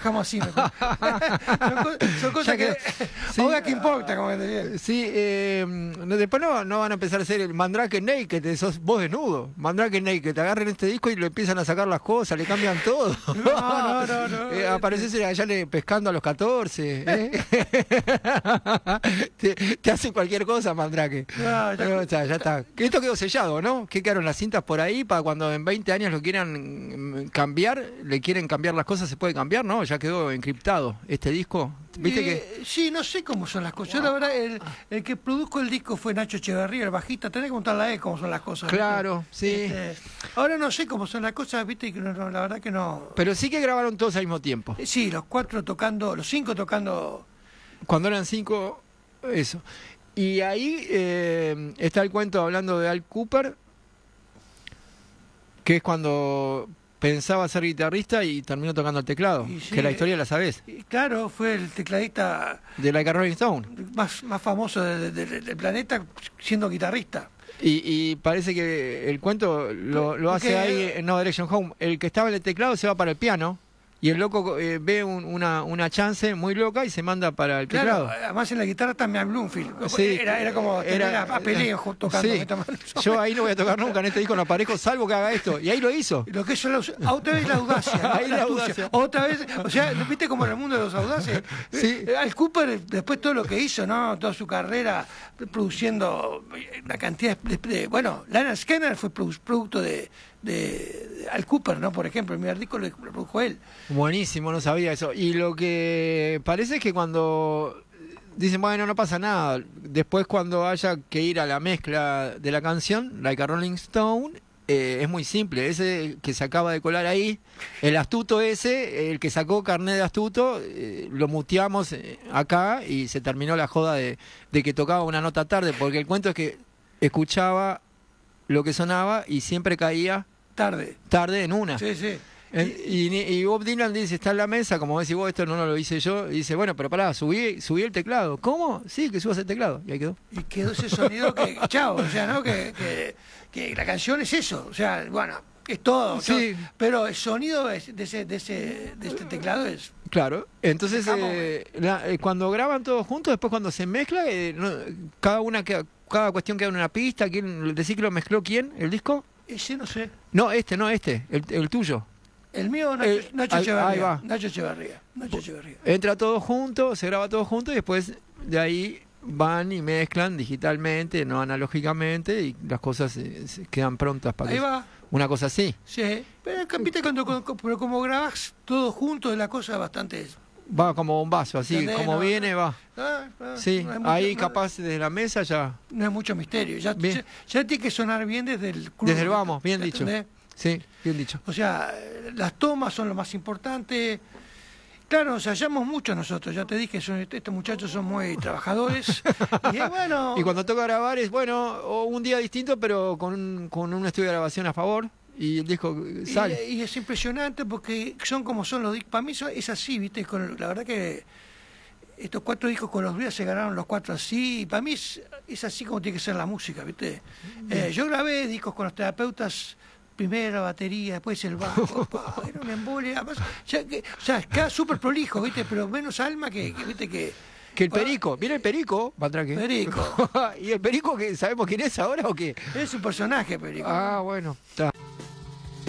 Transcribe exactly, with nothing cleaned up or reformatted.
dejamos así. son, co son cosas que... Sí, Oiga, ¿qué importa? Como te decía. Sí, eh, después no, no van a empezar a hacer el Mandrake Naked, sos vos desnudo. Mandrake Naked, te agarran este disco y le empiezan a sacar las cosas, le cambian todo. No, no, no. no eh, apareces allá le, pescando a los catorce. ¿eh? te, te hacen cualquier cosa, Mandrake. No, ya, no, ya, ya está. Esto quedó sellado, ¿no? ¿Qué quedaron las cintas por ahí para cuando en veinte años lo quieran cambiar? ¿Le quieren cambiar las cosas? ¿Se puede cambiar? No, ya quedó encriptado este disco. ¿Viste eh, que...? Sí, no sé cómo son las cosas. Yo, la verdad, el, el que produjo el disco fue Nacho Echeverría, el bajista. Tenés que contarle a él cómo son las cosas. Claro, ¿viste? sí. Este, ahora no sé cómo son las cosas, viste, y que no, no, la verdad que no. Pero sí que grabaron todos al mismo tiempo. Eh, Sí, los cuatro tocando, los cinco tocando. Cuando eran cinco, eso. Y ahí eh, está el cuento hablando de Al Cooper, que es cuando pensaba ser guitarrista y terminó tocando el teclado, Y sí, que la historia la sabés, Y claro, fue el tecladista de Like a Rolling Stone. más, más famoso de- de- de- del planeta siendo guitarrista. Y, y parece que el cuento lo, lo hace Porque- ahí en No Direction Home. El que estaba en el teclado se va para el piano y el loco eh, ve un- una, una chance muy loca y se manda para el Claro, teclado. además en la guitarra también Bloomfield. Sí, era, era como tener era- a, a Pelé jo- tocando. sí. me toman- Yo ahí no voy a tocar nunca, en este disco no aparezco, salvo que haga esto. Y ahí lo hizo. Lo que es la, aus- otra vez la audacia, ¿no? Ahí la astucia. audacia. Otra vez, o sea, ¿viste como en el mundo de los audaces? Sí. Eh, Al Cooper, después todo lo que hizo, ¿no? Toda su carrera produciendo una cantidad de... de- bueno, Lana Scanner fue produ- producto de, de, de Al Cooper, ¿no? Por ejemplo, el primer disco lo, lo produjo él. Buenísimo, no sabía eso. Y lo que parece es que cuando dicen, bueno, no pasa nada, después cuando haya que ir a la mezcla de la canción, Like a Rolling Stone, eh, es muy simple. Ese que se acaba de colar ahí, el astuto ese, el que sacó carnet de astuto, eh, lo muteamos eh, acá y se terminó la joda de, de que tocaba una nota tarde, porque el cuento es que escuchaba lo que sonaba y siempre caía Tarde. tarde en una. Sí, sí. En- Y, y Bob Dylan dice, está en la mesa, como decís vos, esto no lo hice yo, y dice, bueno, pero pará, subí, subí el teclado. ¿Cómo? Sí, que subas el teclado. Y ahí quedó. Y quedó ese sonido que, chao, o sea, ¿no? Que, que, que la canción es eso, o sea, bueno, es todo, Sí. ¿no? Pero el sonido es de ese, de ese, de este teclado es... Claro, entonces Dejamos, eh, la- eh, cuando graban todos juntos, después cuando se mezcla, eh, no- cada una queda- cada cuestión queda en una pista. ¿Quién, decís que lo mezcló quién? ¿El disco? Ese no sé. No, este, no este, el, el tuyo. El mío, Nacho, Eh, Nacho ahí- Echeverría. ahí va. Nacho Echeverría. Nacho Echeverría. Entra todo junto, se graba todo junto y después de ahí van y mezclan digitalmente, no analógicamente, y las cosas eh, se quedan prontas para Ahí que- va. una cosa así. Sí. Pero, viste, cuando, cuando- pero como grabás todo junto, es la cosa bastante... Va como un vaso, así, ¿Entendés? como No, viene, va. ah, ah, Sí, no hay mucho- ahí no- capaz desde la mesa ya. No es mucho misterio. Ya, Bien. ya, ya tiene que sonar bien desde el... club, Desde el vamos, bien dicho. ¿entendés? Sí, bien dicho. O sea, eh, las tomas son lo más importante. Claro, nos hallamos mucho nosotros. Ya te dije, son, estos muchachos son muy trabajadores. Y eh, bueno, Y cuando toca grabar es, bueno, o un día distinto, pero con un, con un estudio de grabación a favor, y el disco y, sale. y es impresionante porque son como son los discos. Para mí eso es así, ¿viste? Con, la verdad que estos cuatro discos con los Beatles se ganaron los cuatro así. Y para mí es, es así como tiene que ser la música, ¿viste? Eh, yo grabé discos con los terapeutas. Primero batería, después el bajo, pa, era una embolia. Además, ya que, o sea, queda súper prolijo, ¿viste? Pero menos alma que, que ¿viste? Que, Que el perico, ¿viene el perico? Mandrake? Perico. ¿Y el perico que sabemos quién es ahora o qué? es un personaje, Perico. Ah, bueno, está.